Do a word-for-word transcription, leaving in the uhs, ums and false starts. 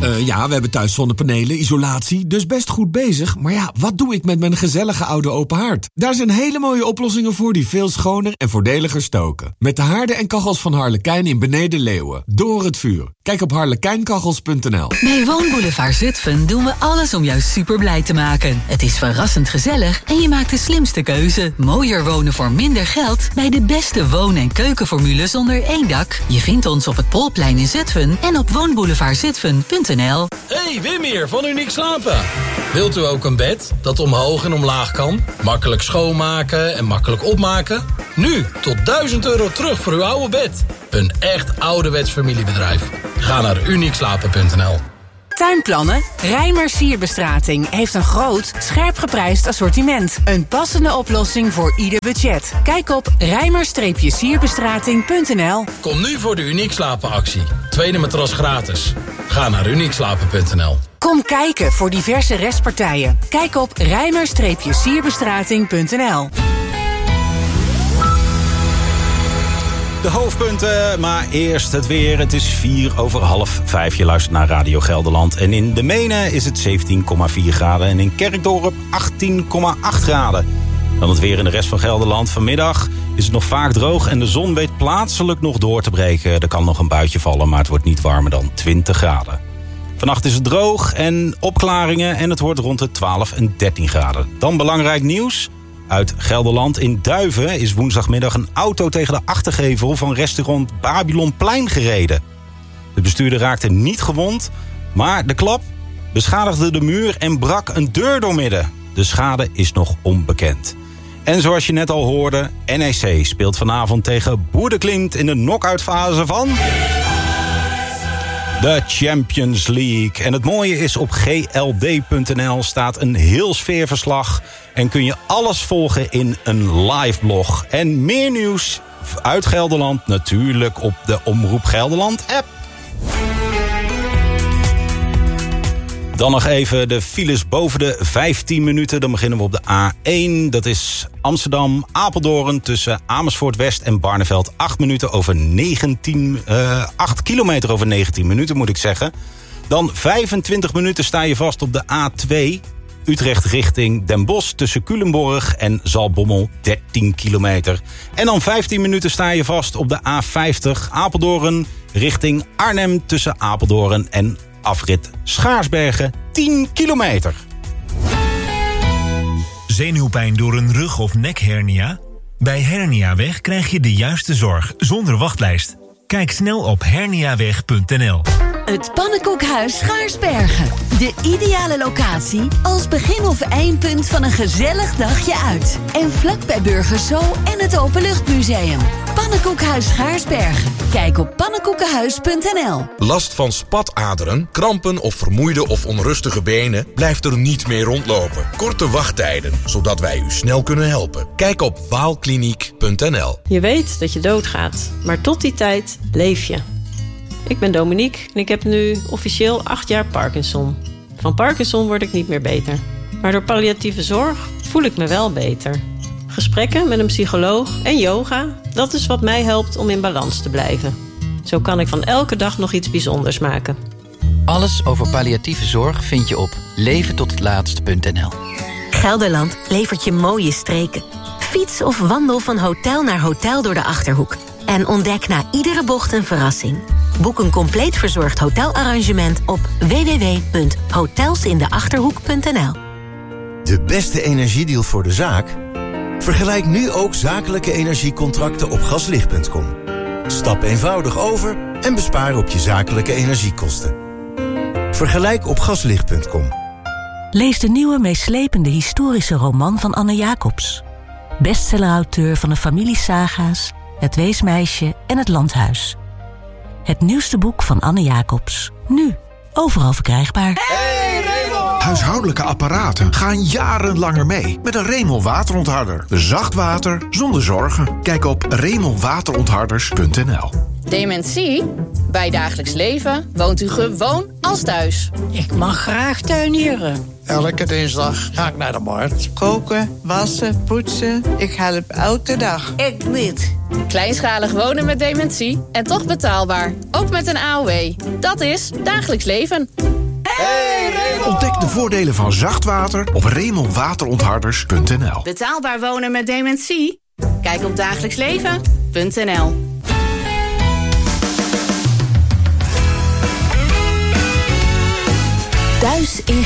Uh, ja, we hebben thuis zonnepanelen, isolatie, dus best goed bezig. Maar ja, wat doe ik met mijn gezellige oude open haard? Daar zijn hele mooie oplossingen voor die veel schoner en voordeliger stoken. Met de haarden en kachels van Harlekijn in Beneden Leeuwen. Door het vuur. Kijk op harlekijnkachels punt n l. Bij Woonboulevard Zutphen doen we alles om jou super blij te maken. Het is verrassend gezellig en je maakt de slimste keuze. Mooier wonen voor minder geld bij de beste woon- en keukenformules onder één dak. Je vindt ons op het Polplein in Zutphen en op woonboulevard zutphen punt n l. Hey, Wim hier van Uniek Slapen. Wilt u ook een bed dat omhoog en omlaag kan? Makkelijk schoonmaken en makkelijk opmaken? Nu tot duizend euro terug voor uw oude bed. Een echt ouderwets familiebedrijf. Ga naar uniek slapen punt n l. Tuinplannen? Rijmer Sierbestrating heeft een groot, scherp geprijsd assortiment. Een passende oplossing voor ieder budget. Kijk op rijmer sierbestrating punt n l. Kom nu voor de Uniek Slapen actie. Tweede matras gratis. Ga naar uniek slapen punt n l. Kom kijken voor diverse restpartijen. Kijk op rijmer sierbestrating punt n l. De hoofdpunten, maar eerst het weer. Het is vier over half vijf. Je luistert naar Radio Gelderland. En in De Menen is het zeventien komma vier graden. En in Kerkdorp achttien komma acht graden. Dan het weer in de rest van Gelderland. Vanmiddag is het nog vaak droog en de zon weet plaatselijk nog door te breken. Er kan nog een buitje vallen, maar het wordt niet warmer dan twintig graden. Vannacht is het droog en opklaringen en het wordt rond de twaalf en dertien graden. Dan belangrijk nieuws. Uit Gelderland in Duiven is woensdagmiddag een auto tegen de achtergevel van restaurant Babylonplein gereden. De bestuurder raakte niet gewond, maar de klap beschadigde de muur en brak een deur doormidden. De schade is nog onbekend. En zoals je net al hoorde, N E C speelt vanavond tegen Boerdeklint in de knock-out fase van de Champions League. En het mooie is, op g l d punt n l staat een heel sfeerverslag en kun je alles volgen in een live blog. En meer nieuws uit Gelderland natuurlijk op de Omroep Gelderland app. Dan nog even de files boven de vijftien minuten. Dan beginnen we op de A één. Dat is Amsterdam-Apeldoorn tussen Amersfoort West en Barneveld. acht minuten over negentien, uh, acht kilometer over negentien minuten moet ik zeggen. Dan vijfentwintig minuten sta je vast op de A twee. Utrecht richting Den Bosch tussen Culemborg en Zaltbommel, dertien kilometer. En dan vijftien minuten sta je vast op de A vijftig. Apeldoorn richting Arnhem tussen Apeldoorn en afrit Schaarsbergen, tien kilometer. Zenuwpijn door een rug- of nekhernia? Bij Herniaweg krijg je de juiste zorg zonder wachtlijst. Kijk snel op herniaweg punt n l. Het Pannenkoekhuis Schaarsbergen. De ideale locatie als begin- of eindpunt van een gezellig dagje uit. En vlak bij Burgers Zoo en het Openluchtmuseum. Pannenkoekhuis Schaarsbergen. Kijk op pannenkoekenhuis punt n l. Last van spataderen, krampen of vermoeide of onrustige benen? Blijft er niet meer rondlopen. Korte wachttijden, zodat wij u snel kunnen helpen. Kijk op waalkliniek punt n l. Je weet dat je doodgaat, maar tot die tijd leef je. Ik ben Dominique en ik heb nu officieel acht jaar Parkinson. Van Parkinson word ik niet meer beter. Maar door palliatieve zorg voel ik me wel beter. Gesprekken met een psycholoog en yoga, dat is wat mij helpt om in balans te blijven. Zo kan ik van elke dag nog iets bijzonders maken. Alles over palliatieve zorg vind je op leven tot het laatst punt n l. Gelderland levert je mooie streken. Fiets of wandel van hotel naar hotel door de Achterhoek. En ontdek na iedere bocht een verrassing. Boek een compleet verzorgd hotelarrangement op w w w punt hotelsindeachterhoek punt n l. De beste energiedeal voor de zaak? Vergelijk nu ook zakelijke energiecontracten op gaslicht punt com. Stap eenvoudig over en bespaar op je zakelijke energiekosten. Vergelijk op gaslicht punt com. Lees de nieuwe meeslepende historische roman van Anne Jacobs. Bestsellerauteur van de familiesaga's, Het Weesmeisje en Het Landhuis. Het nieuwste boek van Anne Jacobs. Nu, overal verkrijgbaar. Hey, Remel! Huishoudelijke apparaten gaan jaren langer mee. Met een Remel waterontharder. Zacht water zonder zorgen. Kijk op remel waterontharders punt n l. Dementie? Bij Dagelijks Leven woont u gewoon als thuis. Ik mag graag tuinieren. Elke dinsdag ga ik naar de markt. Koken, wassen, poetsen. Ik help elke dag. Ik niet. Kleinschalig wonen met dementie en toch betaalbaar. Ook met een A O W. Dat is Dagelijks Leven. Hey, Raymond! Ontdek de voordelen van zachtwater op Raymond Waterontharders punt n l. Betaalbaar wonen met dementie? Kijk op dagelijksleven punt n l. Thuis in